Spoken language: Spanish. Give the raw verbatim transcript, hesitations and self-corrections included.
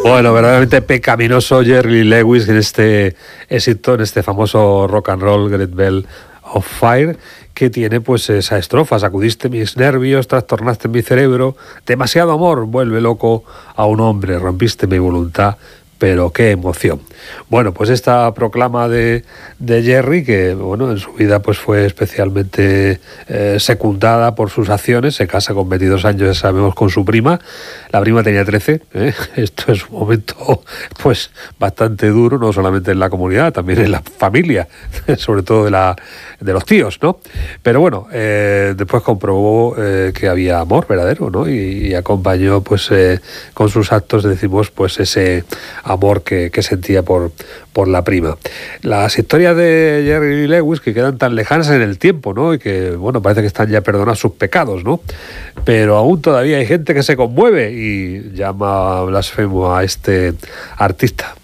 Bueno, verdaderamente pecaminoso Jerry Lee Lewis en este éxito, en este famoso rock and roll Great Ball of Fire, que tiene pues esa estrofa: sacudiste mis nervios, trastornaste mi cerebro, demasiado amor vuelve loco a un hombre, rompiste mi voluntad, pero qué emoción. Bueno, pues esta proclama de, de Jerry, que bueno, en su vida pues fue especialmente eh, secundada por sus acciones. Se casa con veintidós años, ya sabemos, con su prima. La prima tenía trece, ¿eh? Esto es un momento pues bastante duro, no solamente en la comunidad, también en la familia, sobre todo de, la, de los tíos, ¿no? Pero bueno, eh, después comprobó eh, que había amor verdadero, ¿no? Y, y acompañó pues eh, con sus actos, decimos, pues ese amor que, que sentía por, por la prima. Las historias de Jerry Lee Lewis, que quedan tan lejanas en el tiempo, ¿no? Y que, bueno, parece que están ya perdonados sus pecados, ¿no? Pero aún todavía hay gente que se conmueve y llama blasfemo a este artista.